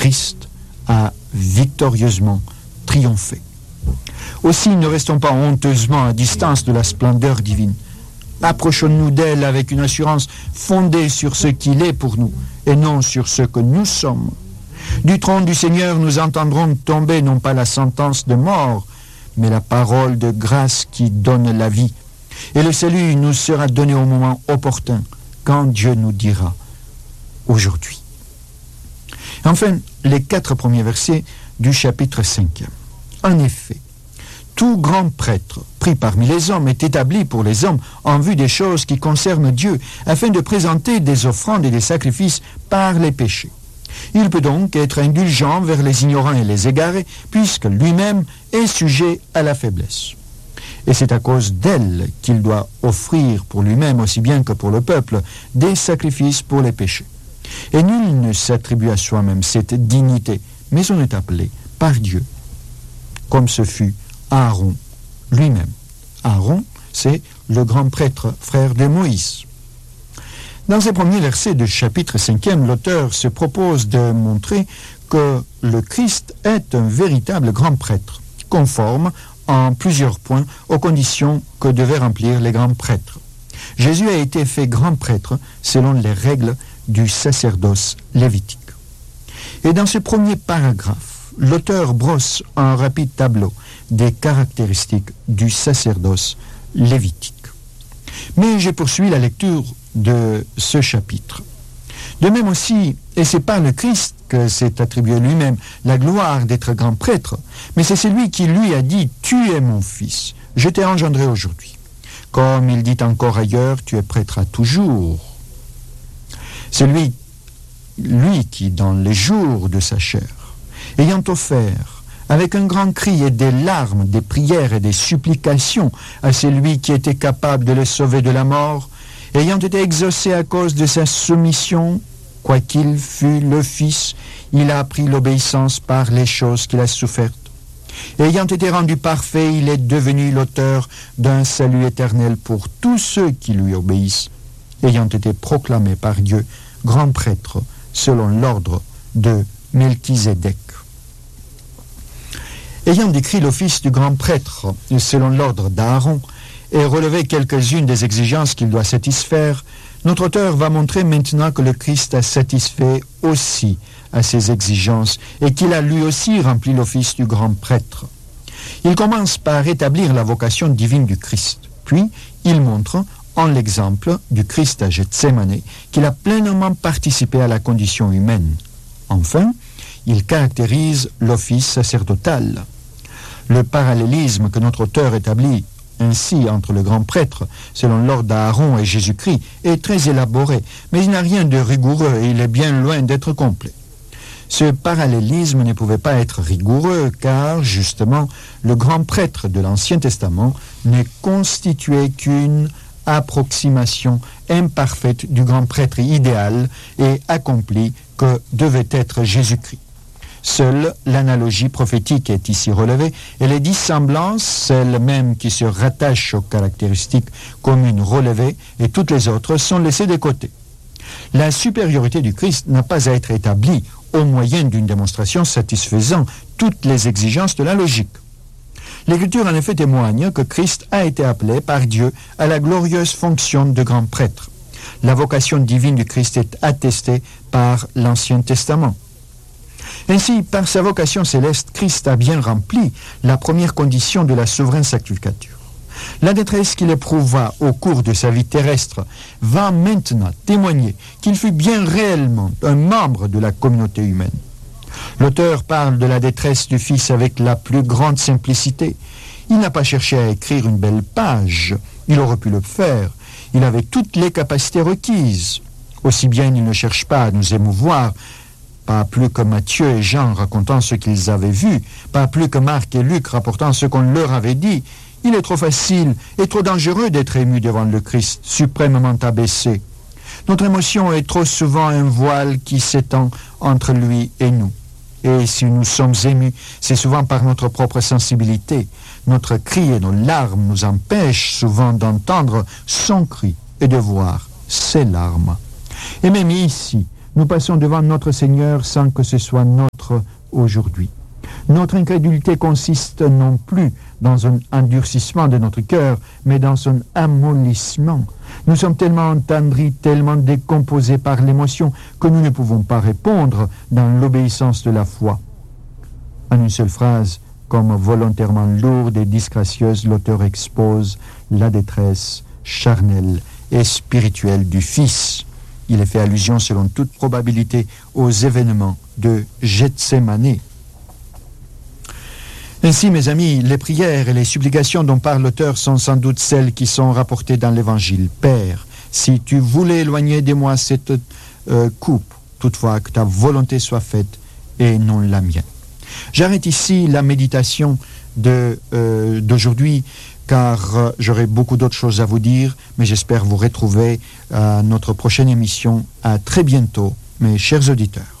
Christ a victorieusement triomphé. Aussi, ne restons pas honteusement à distance de la splendeur divine. Approchons-nous d'elle avec une assurance fondée sur ce qu'il est pour nous et non sur ce que nous sommes. Du trône du Seigneur, nous entendrons tomber non pas la sentence de mort, mais la parole de grâce qui donne la vie. Et le salut nous sera donné au moment opportun, quand Dieu nous dira « aujourd'hui ». Enfin, les 4 premiers versets du chapitre 5. En effet, tout grand prêtre pris parmi les hommes est établi pour les hommes en vue des choses qui concernent Dieu, afin de présenter des offrandes et des sacrifices par les péchés. Il peut donc être indulgent vers les ignorants et les égarés, puisque lui-même est sujet à la faiblesse. Et c'est à cause d'elle qu'il doit offrir pour lui-même, aussi bien que pour le peuple, des sacrifices pour les péchés. Et nul ne s'attribue à soi-même cette dignité, mais on est appelé par Dieu, comme ce fut Aaron lui-même. Aaron, c'est le grand prêtre, frère de Moïse. Dans ces premiers versets du chapitre 5e, l'auteur se propose de montrer que le Christ est un véritable grand prêtre, conforme en plusieurs points aux conditions que devaient remplir les grands prêtres. Jésus a été fait grand prêtre selon les règles du sacerdoce lévitique. Et dans ce premier paragraphe, l'auteur brosse un rapide tableau des caractéristiques du sacerdoce lévitique. Mais je poursuis la lecture de ce chapitre. De même aussi, et c'est par le Christ que s'est attribué lui-même la gloire d'être grand prêtre, mais c'est celui qui lui a dit « Tu es mon fils, je t'ai engendré aujourd'hui ». Comme il dit encore ailleurs « Tu es prêtre à toujours ». C'est lui qui, dans les jours de sa chair, ayant offert avec un grand cri et des larmes, des prières et des supplications à celui qui était capable de le sauver de la mort, ayant été exaucé à cause de sa soumission, quoiqu'il fût le Fils, il a appris l'obéissance par les choses qu'il a souffertes. Ayant été rendu parfait, il est devenu l'auteur d'un salut éternel pour tous ceux qui lui obéissent, ayant été proclamé par Dieu grand prêtre selon l'ordre de Melchizedek. Ayant décrit l'office du grand prêtre selon l'ordre d'Aaron et relevé quelques-unes des exigences qu'il doit satisfaire, notre auteur va montrer maintenant que le Christ a satisfait aussi à ces exigences et qu'il a lui aussi rempli l'office du grand prêtre. Il commence par établir la vocation divine du Christ, puis il montre, en l'exemple du Christ à Gethsémane, qu'il a pleinement participé à la condition humaine. Enfin, il caractérise l'office sacerdotal. Le parallélisme que notre auteur établit ainsi entre le grand prêtre, selon l'ordre d'Aaron et Jésus-Christ, est très élaboré, mais il n'a rien de rigoureux et il est bien loin d'être complet. Ce parallélisme ne pouvait pas être rigoureux car, justement, le grand prêtre de l'Ancien Testament n'est constitué qu'une approximation imparfaite du grand prêtre idéal et accompli que devait être Jésus-Christ. Seule l'analogie prophétique est ici relevée et les dissemblances, celles mêmes qui se rattachent aux caractéristiques communes relevées, et toutes les autres sont laissées de côté. La supériorité du Christ n'a pas à être établie au moyen d'une démonstration satisfaisant toutes les exigences de la logique. L'Écriture en effet témoigne que Christ a été appelé par Dieu à la glorieuse fonction de grand prêtre. La vocation divine du Christ est attestée par l'Ancien Testament. Ainsi, par sa vocation céleste, Christ a bien rempli la première condition de la souveraine sacrificature. La détresse qu'il éprouva au cours de sa vie terrestre va maintenant témoigner qu'il fut bien réellement un membre de la communauté humaine. L'auteur parle de la détresse du Fils avec la plus grande simplicité. Il n'a pas cherché à écrire une belle page. Il aurait pu le faire. Il avait toutes les capacités requises. Aussi bien il ne cherche pas à nous émouvoir, pas plus que Matthieu et Jean racontant ce qu'ils avaient vu, pas plus que Marc et Luc rapportant ce qu'on leur avait dit. Il est trop facile et trop dangereux d'être ému devant le Christ, suprêmement abaissé. Notre émotion est trop souvent un voile qui s'étend entre lui et nous. Et si nous sommes émus, c'est souvent par notre propre sensibilité. Notre cri et nos larmes nous empêchent souvent d'entendre son cri et de voir ses larmes. Et même ici, nous passons devant notre Seigneur sans que ce soit notre être aujourd'hui. Notre incrédulité consiste non plus dans un endurcissement de notre cœur, mais dans un amollissement. Nous sommes tellement entendris, tellement décomposés par l'émotion que nous ne pouvons pas répondre dans l'obéissance de la foi. En une seule phrase, comme volontairement lourde et disgracieuse, l'auteur expose la détresse charnelle et spirituelle du Fils. Il est fait allusion, selon toute probabilité, aux événements de Gethsémane. Ainsi, mes amis, les prières et les supplications dont parle l'auteur sont sans doute celles qui sont rapportées dans l'Évangile. Père, si tu voulais éloigner de moi cette coupe, toutefois que ta volonté soit faite et non la mienne. J'arrête ici la méditation d'aujourd'hui, car j'aurai beaucoup d'autres choses à vous dire, mais j'espère vous retrouver à notre prochaine émission. À très bientôt, mes chers auditeurs.